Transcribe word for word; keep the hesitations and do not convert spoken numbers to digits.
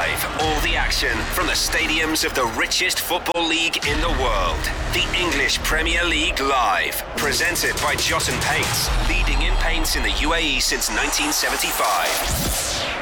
Live. All the action from the stadiums of the richest football league in the world. The English Premier League Live. Presented by Jotton Paints. Leading in paints in the U A E since nineteen seventy-five.